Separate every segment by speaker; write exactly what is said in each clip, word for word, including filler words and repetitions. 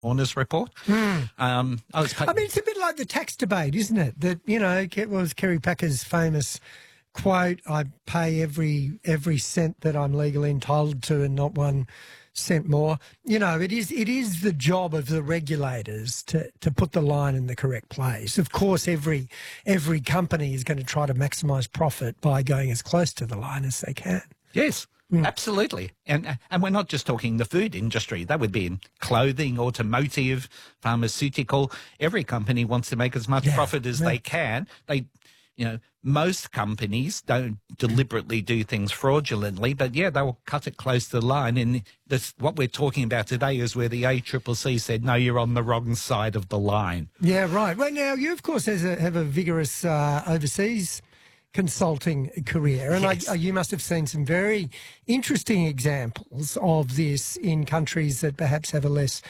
Speaker 1: Horner's report.
Speaker 2: Mm.
Speaker 1: Um, I was.
Speaker 2: I mean, it's a bit like the tax debate, isn't it? That, you know, what was Kerry Packer's famous quote, I pay every every cent that I'm legally entitled to and not one cent more. You know, it is it is the job of the regulators to, to put the line in the correct place. Of course, every every company is going to try to maximise profit by going as close to the line as they can.
Speaker 1: Yes. Mm. Absolutely. And and we're not just talking the food industry. That would be in clothing, automotive, pharmaceutical. Every company wants to make as much yeah, profit as yeah. they can. They, you know, most companies don't deliberately do things fraudulently, but yeah, they'll cut it close to the line. And this, what we're talking about today is where the A C C C said, no, you're on the wrong side of the line.
Speaker 2: Yeah, right. Well, now, you, of course, has a, have a vigorous uh, overseas consulting career, and yes. I, you must have seen some very interesting examples of this in countries that perhaps have a less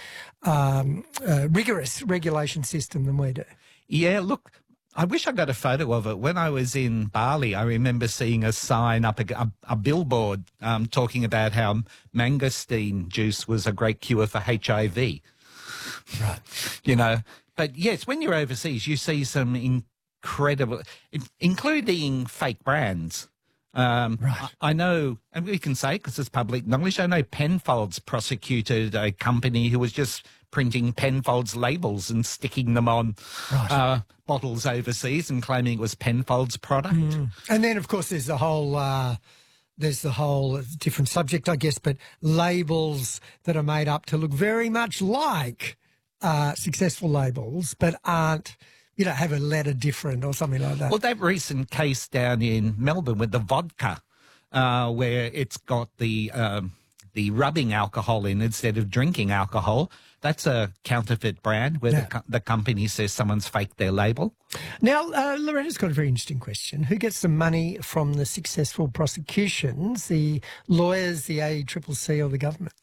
Speaker 2: um, uh, rigorous regulation system than we do.
Speaker 1: Yeah, look, I wish I got a photo of it. When I was in Bali, I remember seeing a sign up, a, a, a billboard um, talking about how mangosteen juice was a great cure for H I V.
Speaker 2: Right.
Speaker 1: You know, but yes, when you're overseas, you see some incredible, including fake brands. Um,
Speaker 2: right.
Speaker 1: I, I know, and we can say because it's public knowledge, I know Penfolds prosecuted a company who was just printing Penfolds labels and sticking them on right. uh, bottles overseas and claiming it was Penfolds product.
Speaker 2: Mm. And then, of course, there's the whole, uh, there's the whole different subject, I guess, but labels that are made up to look very much like uh, successful labels, but aren't, you know, have a letter different or something like that.
Speaker 1: Well, that recent case down in Melbourne with the vodka, uh, where it's got the um, the rubbing alcohol in instead of drinking alcohol, that's a counterfeit brand where yeah. the, co the company says someone's faked their label.
Speaker 2: Now, uh, Loretta's got a very interesting question. Who gets the money from the successful prosecutions, the lawyers, the A C C C or the government?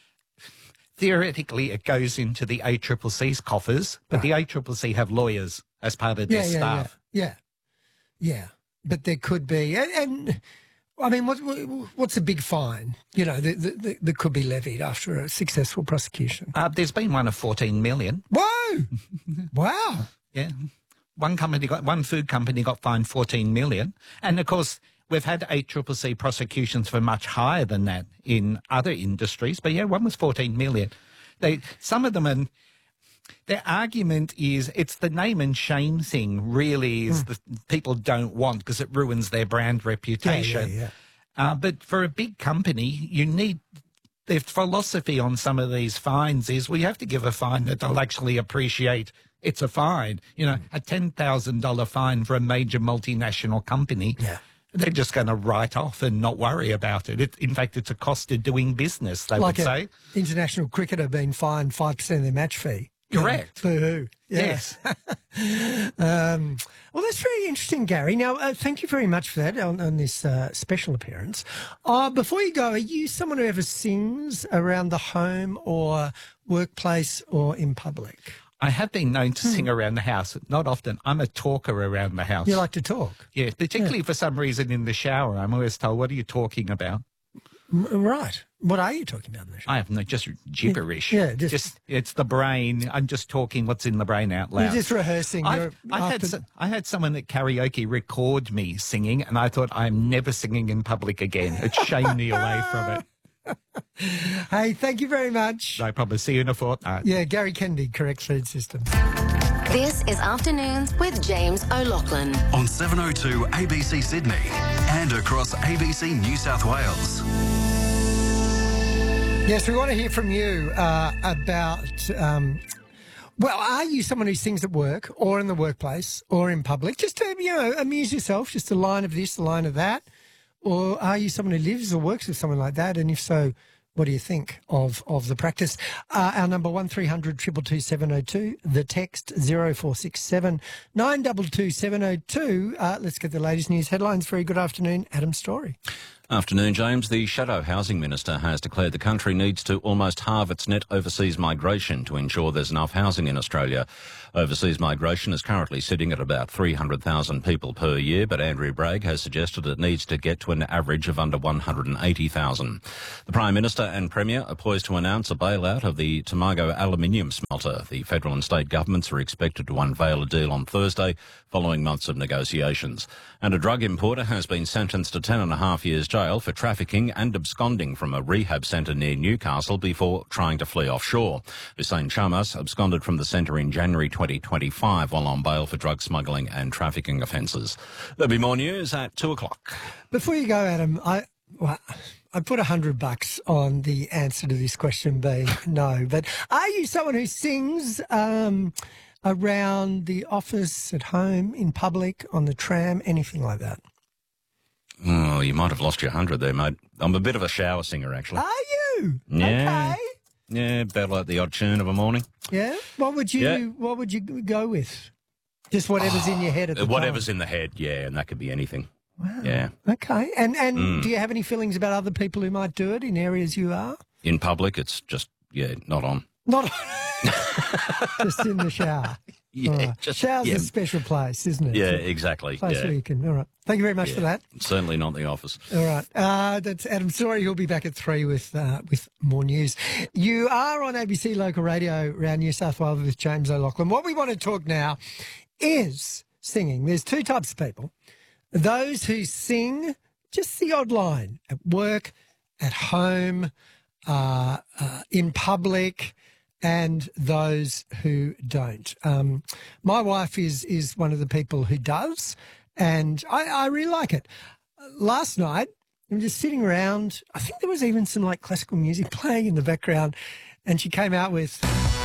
Speaker 1: Theoretically, it goes into the A C C C's coffers, but right. the A C C C have lawyers as part of their
Speaker 2: yeah, yeah,
Speaker 1: staff.
Speaker 2: Yeah, yeah, yeah. But there could be, and, and I mean, what, what's a big fine, you know, that, that, that could be levied after a successful prosecution?
Speaker 1: Uh, there's been one of fourteen million.
Speaker 2: Whoa! Wow.
Speaker 1: Yeah. One company got, one food company got fined fourteen million. And of course, we've had A C C C prosecutions for much higher than that in other industries. But yeah, one was fourteen million. They, some of them, are, their argument is it's the name and shame thing really is mm. the people don't want because it ruins their brand reputation.
Speaker 2: Yeah, yeah, yeah.
Speaker 1: Uh, but for a big company, you need, their philosophy on some of these fines is we have to give a fine that they'll actually appreciate it's a fine. You know, a ten thousand dollar fine for a major multinational company.
Speaker 2: Yeah.
Speaker 1: They're just going to write off and not worry about it. it. In fact, it's a cost of doing business, they
Speaker 2: like
Speaker 1: would say.
Speaker 2: International cricketer being fined five percent of their match fee.
Speaker 1: Correct.
Speaker 2: You know, boo-hoo. Yeah.
Speaker 1: Yes.
Speaker 2: um, well, that's very interesting, Gary. Now, uh, thank you very much for that on, on this uh, special appearance. Uh, before you go, are you someone who ever sings around the home or workplace or in public?
Speaker 1: I have been known to sing around the house. Not often. I'm a talker around the house.
Speaker 2: You like to talk?
Speaker 1: Yeah, particularly
Speaker 2: yeah.
Speaker 1: for some reason in the shower. I'm always told, what are you talking about?
Speaker 2: Right. What are you talking about in the shower?
Speaker 1: I have no, just gibberish.
Speaker 2: Yeah, just,
Speaker 1: just it's the brain. I'm just talking what's in the brain out loud.
Speaker 2: You're just rehearsing.
Speaker 1: I've, I had some, I had someone at karaoke record me singing, and I thought I'm never singing in public again. It shamed me away from it.
Speaker 2: Hey, thank you very much.
Speaker 1: No problem. See you in a fortnight.
Speaker 2: Yeah, Gary Kennedy, Correct Food Systems.
Speaker 3: This is Afternoons with James O'Loughlin.
Speaker 4: On seven oh two A B C Sydney and across A B C New South Wales.
Speaker 2: Yes, we want to hear from you uh, about... Um, well, are you someone who sings at work or in the workplace or in public? Just to, you know, amuse yourself, just a line of this, a line of that. Or are you someone who lives or works with someone like that? And if so, what do you think of, of the practice? Uh, our number one three hundred two two two seven oh two, the text zero four six seven nine two two seven oh two. Uh, let's get the latest news headlines. Very good afternoon, Adam Story.
Speaker 5: Afternoon, James. The Shadow Housing Minister has declared the country needs to almost halve its net overseas migration to ensure there's enough housing in Australia. Overseas migration is currently sitting at about three hundred thousand people per year, but Andrew Bragg has suggested it needs to get to an average of under one hundred eighty thousand. The Prime Minister and Premier are poised to announce a bailout of the Tomago aluminium smelter. The federal and state governments are expected to unveil a deal on Thursday, following months of negotiations. And a drug importer has been sentenced to ten and a half years jail for trafficking and absconding from a rehab centre near Newcastle before trying to flee offshore. Hussein Shamas absconded from the centre in January twenty twenty-five while on bail for drug smuggling and trafficking offences. There'll be more news at two o'clock.
Speaker 2: Before you go, Adam, I well, I put a hundred bucks on the answer to this question being no. But are you someone who sings um, around the office, at home, in public, on the tram, anything like that?
Speaker 5: Oh, you might have lost your hundred there, mate. I'm a bit of a shower singer, actually.
Speaker 2: Are you?
Speaker 5: Yeah.
Speaker 2: Okay.
Speaker 5: Yeah, battle out the odd tune of a morning.
Speaker 2: Yeah. What would you?
Speaker 5: Yeah.
Speaker 2: What would you go with? Just whatever's in your head at the
Speaker 5: Whatever's
Speaker 2: time.
Speaker 5: in the head, yeah, and that could be anything.
Speaker 2: Wow.
Speaker 5: Yeah.
Speaker 2: Okay. And and
Speaker 5: Mm.
Speaker 2: do you have any feelings about other people who might do it in areas you are?
Speaker 5: In public, it's just, yeah, not on.
Speaker 2: Not just in the shower.
Speaker 5: Yeah,
Speaker 2: All right.
Speaker 5: just
Speaker 2: Shower's
Speaker 5: yeah.
Speaker 2: a special place, isn't it?
Speaker 5: Yeah,
Speaker 2: It's a
Speaker 5: exactly.
Speaker 2: place
Speaker 5: Yeah.
Speaker 2: where you can. All right. Thank you very much
Speaker 5: Yeah.
Speaker 2: for that.
Speaker 5: Certainly not the office.
Speaker 2: All right. Uh, that's Adam Story. He'll be back at three with uh, with more news. You are on A B C Local Radio around New South Wales with James O'Loughlin. What we want to talk now is singing. There's two types of people. Those who sing just the odd line at work, at home, uh, uh, in public, and those who don't. Um, my wife is is one of the people who does, and I, I really like it. Last night, I'm just sitting around. I think there was even some like classical music playing in the background, and she came out with.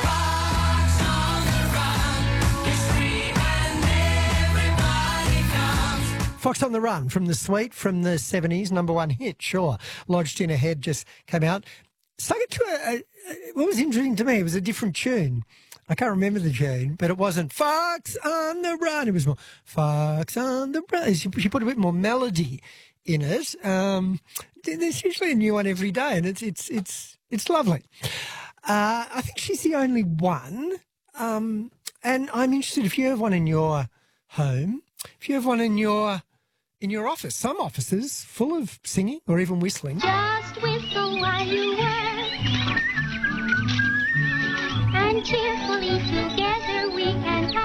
Speaker 2: Fox on the Run from the Sweet from the seventies, number one hit, sure. Lodged in a Head just came out. Sung it to a, a, what was interesting to me, it was a different tune. I can't remember the tune, but it wasn't Fox on the Run. It was more Fox on the Run. She, she put a bit more melody in it. Um, there's usually a new one every day, and it's it's it's it's lovely. Uh, I think she's the only one, um, and I'm interested if you have one in your home, if you have one in your in your office. Some offices full of singing or even whistling.
Speaker 6: Just whistle while you work, and cheerfully together we can